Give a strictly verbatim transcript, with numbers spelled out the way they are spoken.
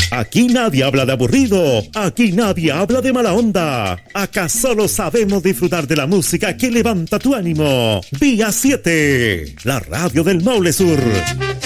Aquí nadie habla de aburrido, aquí nadie habla de mala onda. Acá solo sabemos disfrutar de la música que levanta tu ánimo. Vía siete, la radio del Maule Sur.